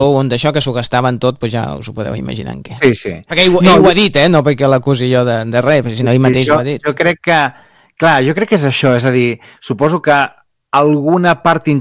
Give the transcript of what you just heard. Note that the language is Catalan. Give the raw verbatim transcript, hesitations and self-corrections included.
on d'això que s'ho gastaven tot, doncs ja us ho podeu imaginar en què. Sí, sí. Perquè ell, no, ell ho ha dit, eh? No perquè l'acusi jo de, de res, perquè si no ell mateix jo, ho ha dit. Jo crec que, clar, jo crec que és això, és a dir, suposo que alguna part